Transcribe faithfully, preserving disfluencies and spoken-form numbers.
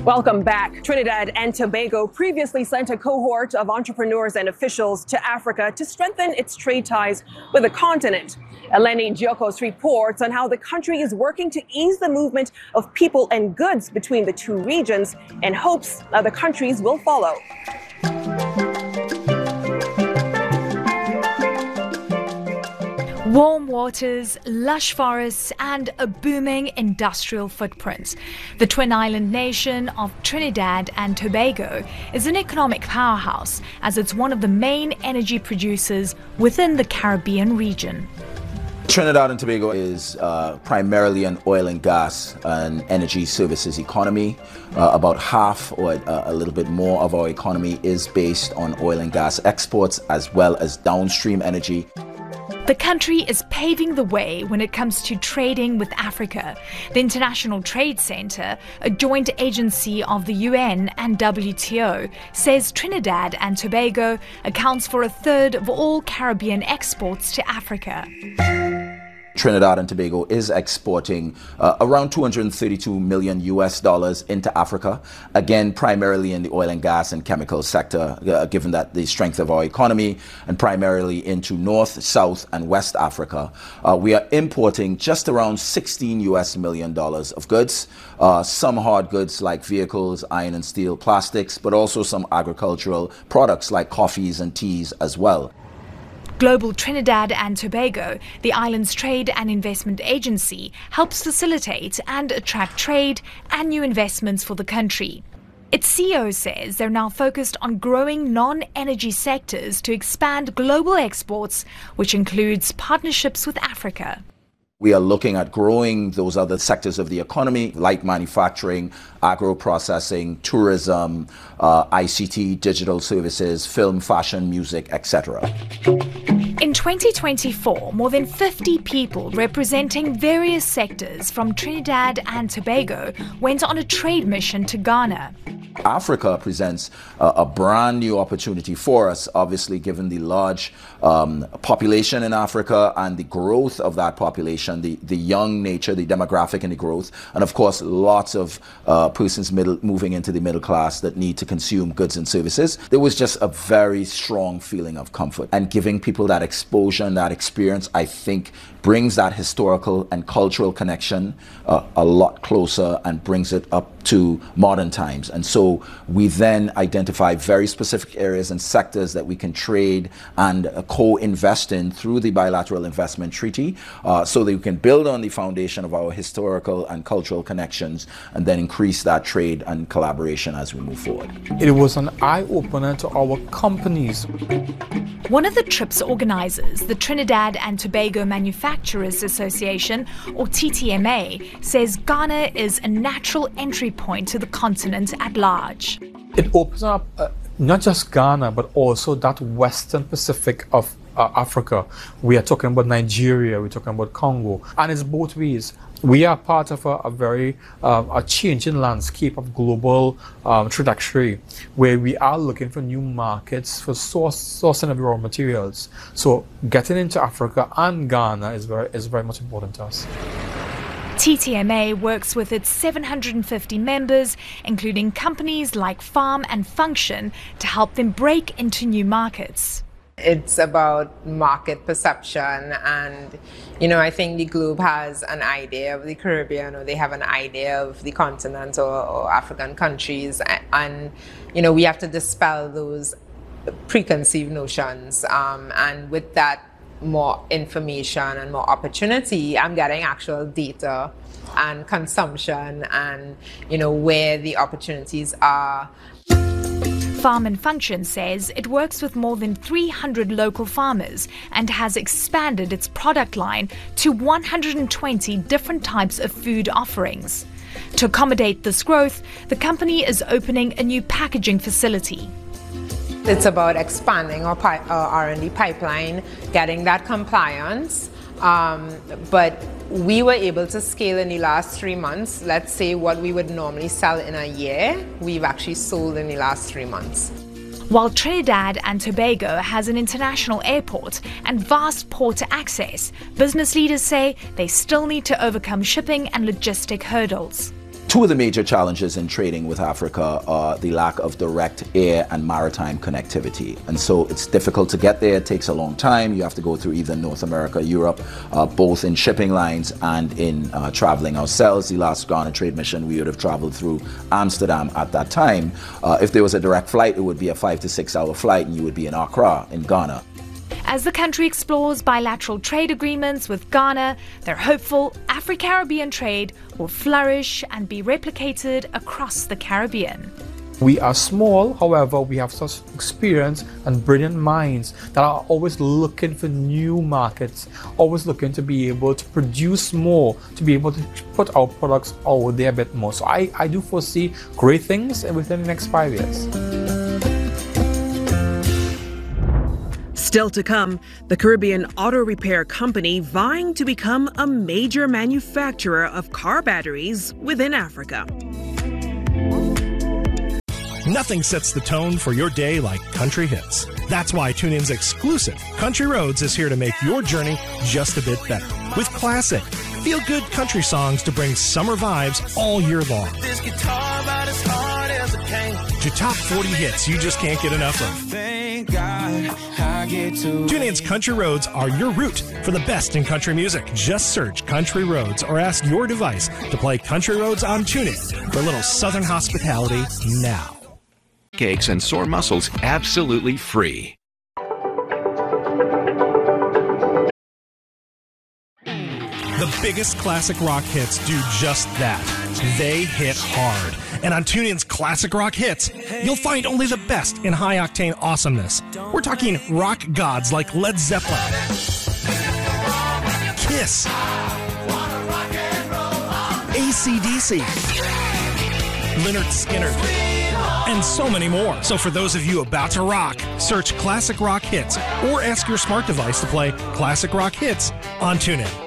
Welcome back. Trinidad and Tobago previously sent a cohort of entrepreneurs and officials to Africa to strengthen its trade ties with the continent. Eleni Giokos reports on how the country is working to ease the movement of people and goods between the two regions and hopes other countries will follow. Warm waters, lush forests, and a booming industrial footprint. The twin island nation of Trinidad and Tobago is an economic powerhouse as it's one of the main energy producers within the Caribbean region. Trinidad and Tobago is uh, primarily an oil and gas and energy services economy. Uh, about half or uh, a little bit more of our economy is based on oil and gas exports as well as downstream energy. The country is paving the way when it comes to trading with Africa. The International Trade Center, a joint agency of the U N and W T O, says Trinidad and Tobago accounts for a third of all Caribbean exports to Africa. Trinidad and Tobago is exporting uh, around two hundred thirty-two million U S dollars into Africa, again, primarily in the oil and gas and chemical sector, uh, given that the strength of our economy, and primarily into North, South, and West Africa. Uh, we are importing just around sixteen U S million dollars of goods, uh, some hard goods like vehicles, iron and steel, plastics, but also some agricultural products like coffees and teas as well. Global Trinidad and Tobago, the island's trade and investment agency, helps facilitate and attract trade and new investments for the country. Its C E O says they're now focused on growing non-energy sectors to expand global exports, which includes partnerships with Africa. We are looking at growing those other sectors of the economy, like manufacturing, agro-processing, tourism, uh, I C T, digital services, film, fashion, music, et cetera. In twenty twenty-four, more than fifty people representing various sectors from Trinidad and Tobago went on a trade mission to Ghana. Africa presents uh, a brand new opportunity for us, obviously, given the large um, population in Africa and the growth of that population, the, the young nature, the demographic and the growth, and of course, lots of uh, persons middle, moving into the middle class that need to consume goods and services. There was just a very strong feeling of comfort, and giving people that exposure and that experience, I think, brings that historical and cultural connection uh, a lot closer and brings it up to modern times. And so we then identify very specific areas and sectors that we can trade and uh, co-invest in through the bilateral investment treaty, uh, so that we can build on the foundation of our historical and cultural connections and then increase that trade and collaboration as we move forward. It was an eye-opener to our companies. One of the trip's organizers, the Trinidad and Tobago Manufacturers Association, or T T M A, says Ghana is a natural entry point to the continent at large. It opens up uh, not just Ghana, but also that Western Pacific of uh, Africa. We are talking about Nigeria, we're talking about Congo, and it's both ways. We are part of a, a very uh, a changing landscape of global um, trajectory, where we are looking for new markets for source, sourcing of raw materials. So getting into Africa and Ghana is very is very much important to us. T T M A works with its seven hundred fifty members, including companies like Farm and Function, to help them break into new markets. It's about market perception, and you know, I think the globe has an idea of the Caribbean, or they have an idea of the continent or, or African countries, and you know, we have to dispel those preconceived notions, um, and with that more information and more opportunity, I'm getting actual data and consumption and you know, where the opportunities are. Farm and Function says it works with more than three hundred local farmers and has expanded its product line to one hundred twenty different types of food offerings. To accommodate this growth, the company is opening a new packaging facility. It's about expanding our R and D pipeline, getting that compliance, um, but we were able to scale in the last three months. Let's say what we would normally sell in a year, we've actually sold in the last three months. While Trinidad and Tobago has an international airport and vast port access, business leaders say they still need to overcome shipping and logistic hurdles. Two of the major challenges in trading with Africa are the lack of direct air and maritime connectivity. And so it's difficult to get there. It takes a long time. You have to go through either North America, Europe, uh, both in shipping lines and in uh, traveling ourselves. The last Ghana trade mission, we would have traveled through Amsterdam at that time. Uh, if there was a direct flight, it would be a five to six hour flight and you would be in Accra in Ghana. As the country explores bilateral trade agreements with Ghana, they're hopeful Afro-Caribbean trade will flourish and be replicated across the Caribbean. We are small, however, we have such experience and brilliant minds that are always looking for new markets, always looking to be able to produce more, to be able to put our products out there a bit more. So I, I do foresee great things within the next five years. Still to come, the Caribbean auto repair company vying to become a major manufacturer of car batteries within Africa. Nothing sets the tone for your day like country hits. That's why TuneIn's exclusive Country Roads is here to make your journey just a bit better. With classic, feel-good country songs to bring summer vibes all year long. This guitar about as hard as it came. To top forty hits you just can't get enough of. Thank God I get to TuneIn's Country Roads are your route for the best in country music. Just search Country Roads or ask your device to play Country Roads on TuneIn for a little southern hospitality now. Aches and sore muscles absolutely free. The biggest classic rock hits do just that. They hit hard. And on TuneIn's Classic Rock Hits, you'll find only the best in high-octane awesomeness. We're talking rock gods like Led Zeppelin, Kiss, A C D C, Lynyrd Skynyrd, and so many more. So for those of you about to rock, search Classic Rock Hits or ask your smart device to play Classic Rock Hits on TuneIn.